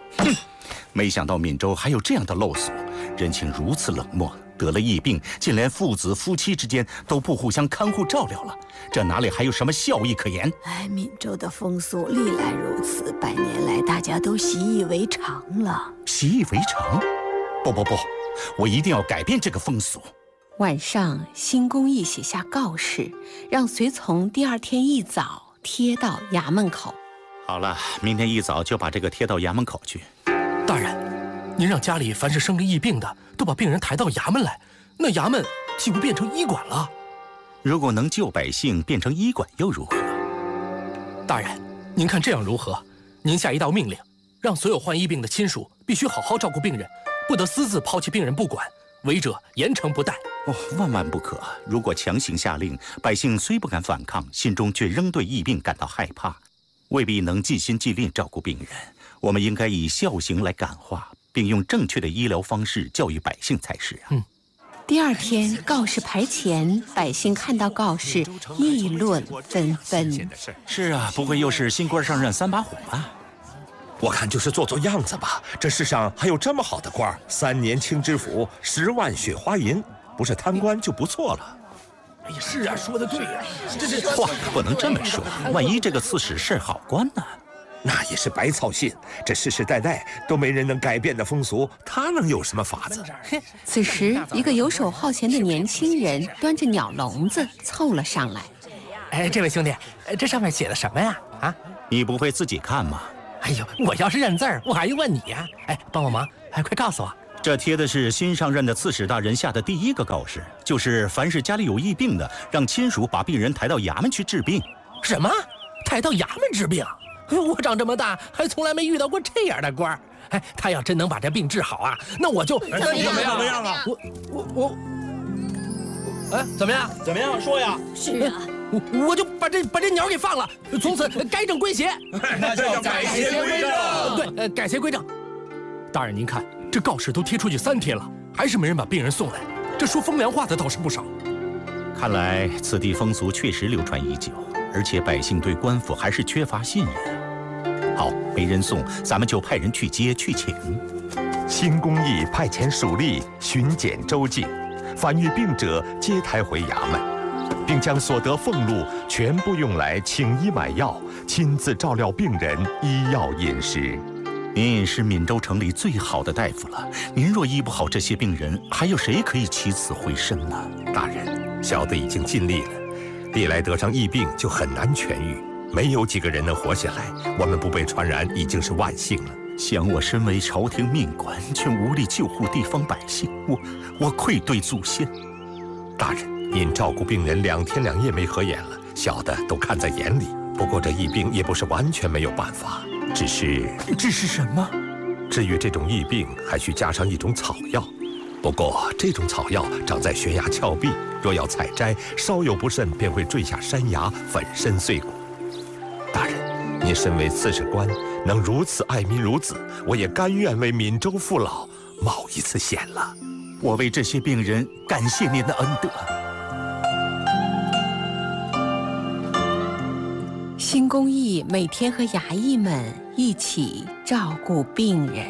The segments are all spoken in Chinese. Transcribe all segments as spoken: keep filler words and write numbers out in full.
哼，没想到闽州还有这样的陋俗，人情如此冷漠，得了疫病，竟连父子夫妻之间都不互相看护照料了，这哪里还有什么孝义可言？ 哎，闽州的风俗历来如此，百年来大家都习以为常了。 习以为常？不不不，我一定要改变这个风俗。 晚上，辛公义写下告示，让随从第二天一早贴到衙门口。 好了，明天一早就把这个贴到衙门口去。 大人，您让家里凡是生着疫病的，都把病人抬到衙门来，那衙门岂不变成医馆了？ 如果能救百姓，变成医馆又如何？ 大人，您看这样如何？您下一道命令，让所有患疫病的亲属必须好好照顾病人，不得私自抛弃病人不管，违者严惩不贷。 哦，万万不可！如果强行下令，百姓虽不敢反抗，心中却仍对疫病感到害怕，未必能尽心尽力照顾病人。我们应该以孝行来感化，并用正确的医疗方式教育百姓才是啊。 嗯。 第二天告示牌前，百姓看到告示，议论纷纷。 是啊，不会又是新官上任三把火吧？ 我看就是做做样子吧。这世上还有这么好的官儿，三年清知府，十万雪花银，不是贪官就不错了。 哎呀，是啊，说的对呀、啊。 这这话可不能这么说，万一这个刺史是好官呢？ 那也是白操心。这世世代代都没人能改变的风俗，他能有什么法子？ 此时，一个游手好闲的年轻人端着鸟笼子凑了上来。 哎，这位兄弟，这上面写的什么呀？啊， 你不会自己看吗？ 哎呦，我要是认字儿，我还用问你呀？哎，帮我忙，哎，快告诉我。 这贴的是新上任的刺史大人下的第一个告示，就是凡是家里有疫病的，让亲属把病人抬到衙门去治病。 什么？抬到衙门治病？我长这么大还从来没遇到过这样的官儿。哎，他要真能把这病治好啊，那我就…… 那你怎么样？怎么样啊？ 我我我，哎，怎么样？ 怎么样？说呀！ 是啊， 我我就把这把这鸟给放了，从此改正归邪。 那叫改邪归正。 对，呃，改邪归正。大人您看，这告示都贴出去三天了，还是没人把病人送来，这说风凉话的倒是不少。 看来此地风俗确实流传已久，而且百姓对官府还是缺乏信任。好，没人送，咱们就派人去接去请。 新公义派遣属吏巡检州境，凡遇病者皆抬回衙门，并将所得俸禄全部用来请医买药，亲自照料病人医药饮食。 您是闽州城里最好的大夫了，您若医不好这些病人，还有谁可以起死回生呢？ 大人，小的已经尽力了，历来得上疫病就很难痊愈。没有几个人能活下来，我们不被传染已经是万幸了。 想我身为朝廷命官，却无力救护地方百姓，我我愧对祖先。 大人，您照顾病人两天两夜没合眼了，小的都看在眼里。不过这疫病也不是完全没有办法，只是…… 这是什么？ 治愈这种疫病，还需加上一种草药。不过这种草药长在悬崖峭壁，若要采摘，稍有不慎便会坠下山崖，粉身碎骨。大人，您身为刺史官，能如此爱民如子，我也甘愿为闽州父老冒一次险了。 我为这些病人感谢您的恩德。 新公义每天和衙役们一起照顾病人。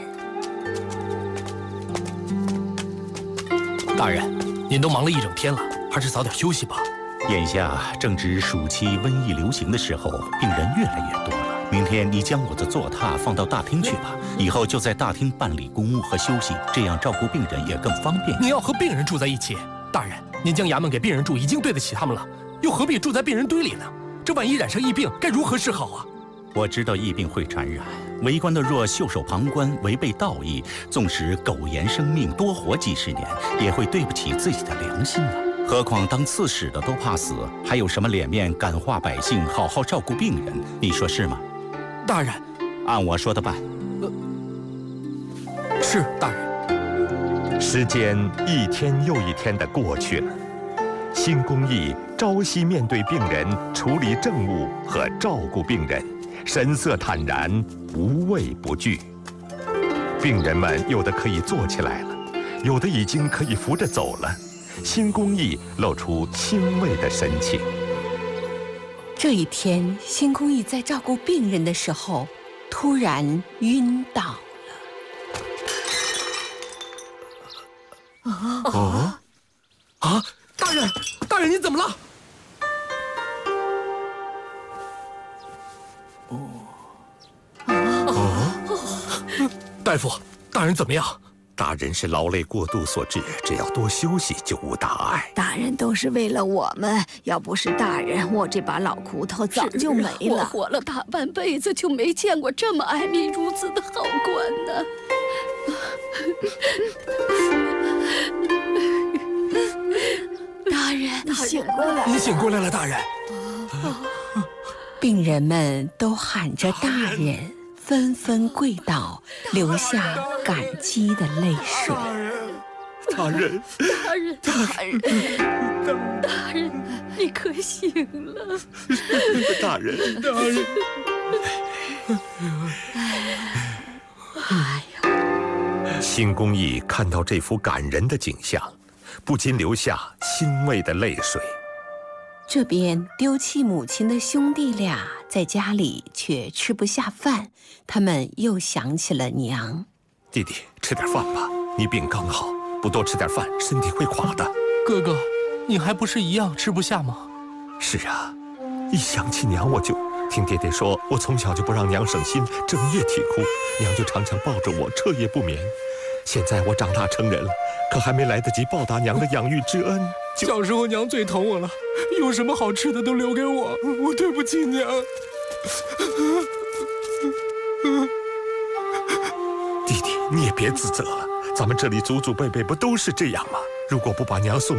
大人，您都忙了一整天了，还是早点休息吧。 眼下正值暑期瘟疫流行的时候，病人越来越多了。明天你将我的坐榻放到大厅去吧，以后就在大厅办理公务和休息，这样照顾病人也更方便。 您要和病人住在一起，大人，您将衙门给病人住已经对得起他们了，又何必住在病人堆里呢？这万一染上疫病，该如何是好啊？ 我知道疫病会传染，为官的若袖手旁观，违背道义，纵使苟延生命，多活几十年，也会对不起自己的良心啊。何况当刺史的都怕死，还有什么脸面感化百姓，好好照顾病人？你说是吗？ 大人， 按我说的办。 呃，是大人。 时间一天又一天的过去了，新公义朝夕面对病人，处理政务和照顾病人，神色坦然，无畏不惧。病人们有的可以坐起来了，有的已经可以扶着走了。新公义露出欣慰的神情。 这一天，新公义在照顾病人的时候，突然晕倒了。 哦，啊，大人，大人，你怎么了？哦，哦，大夫，大人怎么样？ 大人是劳累过度所致，只要多休息就无大碍。 大人都是为了我们，要不是大人，我这把老骨头早就没了。 我活了大半辈子，就没见过这么爱民如子的好官呢。 大人，你醒过来了！ 你醒过来了，大人。 病人们都喊着大人，纷纷跪倒，流下感激的泪水。 大人， 大人，大人，大人，你可醒了！ 大人，大人。 哎呀！ 辛公义看到这幅感人的景象，不禁流下欣慰的泪水。 这边丢弃母亲的兄弟俩在家里却吃不下饭，他们又想起了娘。 弟弟，吃点饭吧，你病刚好，不多吃点饭，身体会垮的。 哥哥，你还不是一样吃不下吗？ 是啊，一想起娘，我就听爹爹说，我从小就不让娘省心，整夜啼哭，娘就常常抱着我，彻夜不眠。现在我长大成人了，可还没来得及报答娘的养育之恩。 小时候娘最疼我了，有什么好吃的都留给我，我对不起娘。 弟弟，你也别自责了，咱们这里祖祖辈辈不都是这样吗？如果不把娘送